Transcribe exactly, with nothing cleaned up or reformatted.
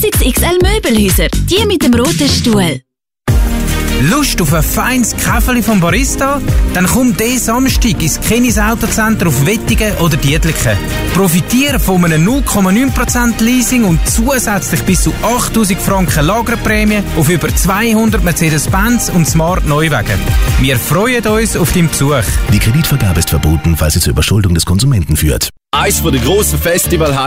X X L Möbelhäuser, die mit dem roten Stuhl. Lust auf ein feines Käferli vom Barista? Dann komm diesen Samstag ins Kenis Autocenter auf Wettigen oder Dietliken. Profitiere von einem null Komma neun Prozent Leasing und zusätzlich bis zu achttausend Franken Lagerprämie auf über zweihundert Mercedes-Benz und Smart Neuwagen. Wir freuen uns auf deinen Besuch. Die Kreditvergabe ist verboten, falls sie zur Überschuldung des Konsumenten führt. Eins von den grossen Festivals